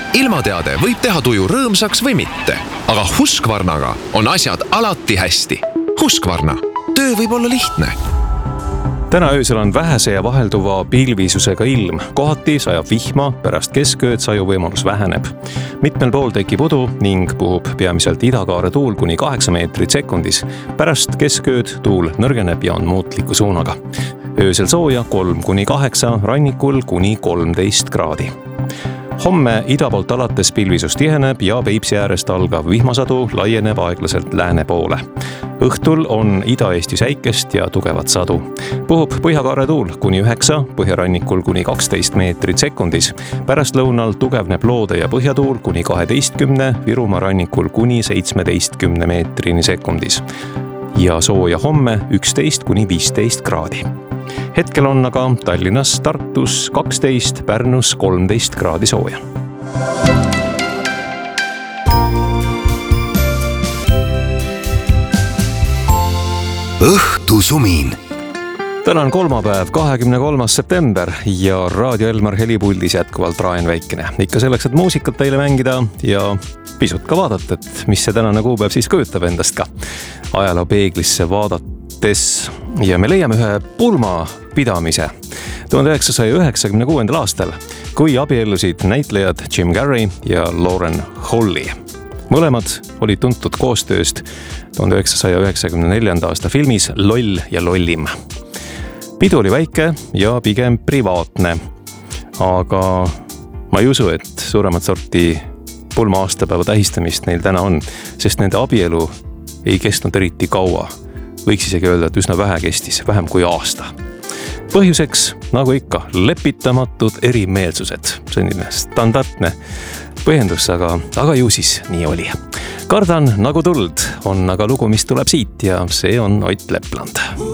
Ilmateade võib teha tuju rõõmsaks või mitte, aga Husqvarnaga on asjad alati hästi. Husqvarna. Töö võib olla lihtne. Täna öösel on vähese ja vahelduva pilvisusega ilm. Kohati sajab vihma, pärast keskööd sajuvõimalus väheneb. Mitmel pool tekib udu ning puhub peamiselt idakaare tuul kuni 8 meetrit sekundis. Pärast keskööd tuul nõrgeneb ja on muutliku suunaga. Öösel sooja 3-8, rannikul kuni 13 kraadi. Homme ida poolt alates pilvisus tiheneb ja Peipsi äärest algav vihmasadu laieneb aeglaselt lääne poole. Õhtul on Ida-Eesti säikest ja tugevat sadu. Puhub põhjakaare tuul kuni 9, põhjarannikul kuni 12 meetrit sekundis. Pärast lõunal tugevneb loode ja põhjatuul kuni 12, Virumaa rannikul kuni 17 meetrini sekundis. Ja sooja homme 11-15 kraadi. Hetkel on aga Tallinnas, Tartus 12, Pärnus 13 kraadi sooja. Õhtusumin. Täna on kolmapäev, 23. september ja Raadio Elmar helipuldis jätkuvalt Raen Väikene. Ikka selleks, et muusikat teile mängida ja pisut ka vaadata, et mis see tänane kuupäev siis kujutab endast ka. Ajaloo peeglisse vaadates ja me leiame ühe pulmapidamise 1996. aastal, kui abiellusid näitlejad Jim Carrey ja Lauren Holly. Mõlemad olid tuntud koostööst 1994. aasta filmis Loll ja lollim. Pidu oli väike ja pigem privaatne, aga ma ei usu, et suuremat sorti pulma aastapäeva tähistamist neil täna on, sest nende abielu ei kestnud eriti kaua. Võiks isegi öelda, et üsna vähe kestis, vähem kui aasta. Põhjuseks, nagu ikka, lepitamatud erimeelsused. Selline standardne põhjendus, aga ju siis nii oli. Kardan nagu tuld on aga lugu, mis tuleb siit ja see on Ott Lepland.